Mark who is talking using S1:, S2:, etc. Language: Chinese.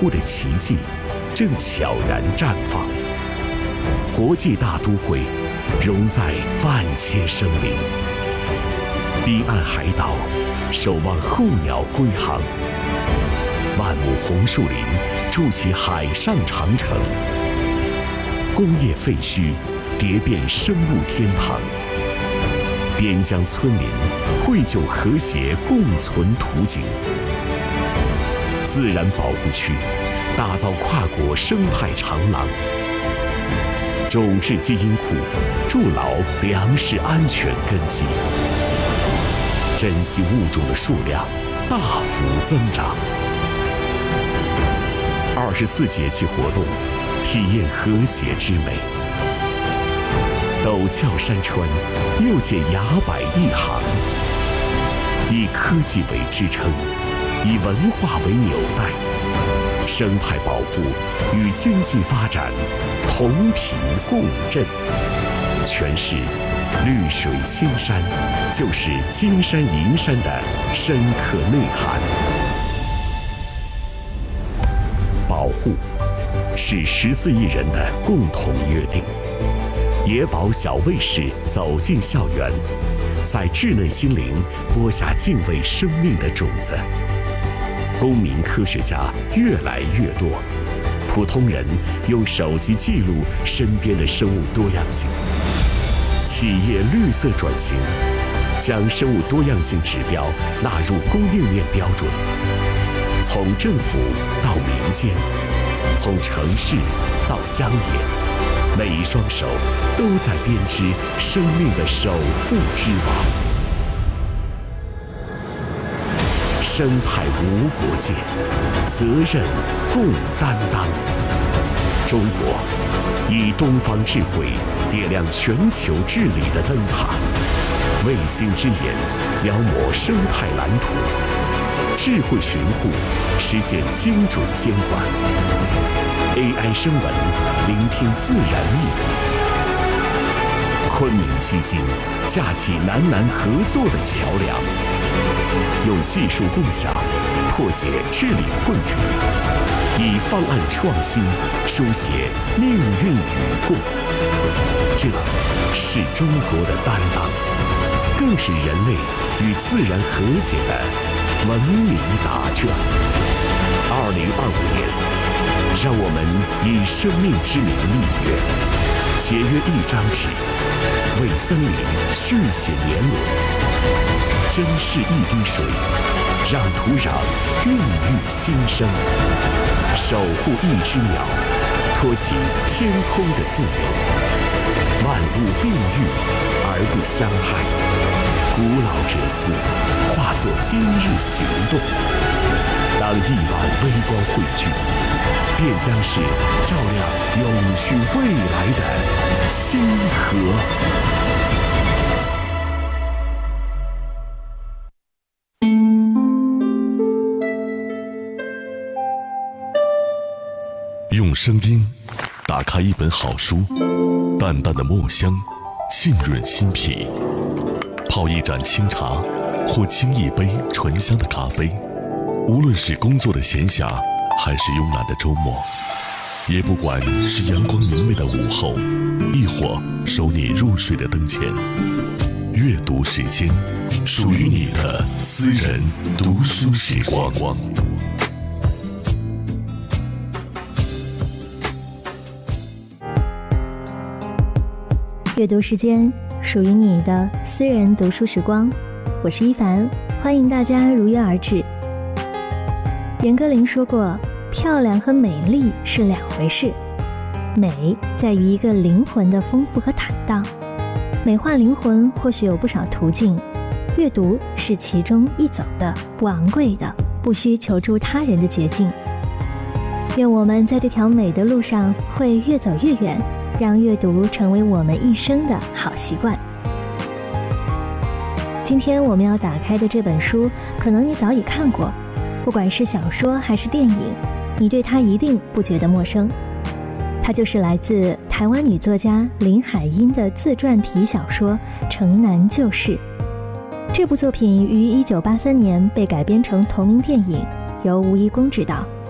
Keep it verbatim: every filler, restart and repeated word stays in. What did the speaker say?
S1: 护的奇迹正悄然绽放。国际大都会融在万千生灵，彼岸海岛守望候鸟归航，万亩红树林筑起海上长城，工业废墟叠变生物天堂，边疆村民绘就和谐共存图景。自然保护区打造跨国生态长廊，种质基因库筑牢粮食安全根基，珍稀物种的数量大幅增长。二十四节气活动，体验和谐之美。陡峭山川又见崖柏一行，以科技为支撑，以文化为纽带，生态保护与经济发展同频共振。诠释绿水青山就是金山银山的深刻内涵。保护是十四亿人的共同约定。野保小卫士走进校园，在稚嫩心灵播下敬畏生命的种子。公民科学家越来越多，普通人用手机记录身边的生物多样性。企业绿色转型，将生物多样性指标纳入供应链标准。从政府到民间，从城市到乡野，每一双手都在编织生命的守护之网。生态无国界，责任共担当。中国以东方智慧点亮全球治理的灯塔，卫星之眼描摹生态蓝图，智慧巡护实现精准监管。A I 声纹聆听自然密语。昆明基金架起南南合作的桥梁，用技术共享破解治理困局，以方案创新书写命运与共。这是中国的担当，更是人类与自然和解的文明答卷。二零二五年，让我们以生命之名立约，节约一张纸，为森林续写年轮，珍视一滴水，让土壤孕育新生，守护一只鸟，托起天空的自由。万物并育而不相害，古老哲思化作今日行动。当一碗微光汇聚，便将是照亮永续未来的星河。
S2: 用声音打开一本好书，淡淡的墨香浸润心脾，泡一盏清茶或沏一杯醇香的咖啡。无论是工作的闲暇还是慵懒的周末，也不管是阳光明媚的午后，亦或守你入睡的灯前，阅读时间，属于你的私人读书时光。
S3: 阅读时间，属于你的私人读书时光。我是一凡，欢迎大家如约而至。严歌苓说过，漂亮和美丽是两回事，美在于一个灵魂的丰富和坦荡。美化灵魂或许有不少途径，阅读是其中一走的不昂贵的，不需求助他人的捷径。愿我们在这条美的路上会越走越远，让阅读成为我们一生的好习惯。今天我们要打开的这本书，可能你早已看过，不管是小说还是电影，你对它一定不觉得陌生。它就是来自台湾女作家林海音的自传体小说《城南旧事》。这部作品于一九八三年被改编成同名电影，由吴怡公执导，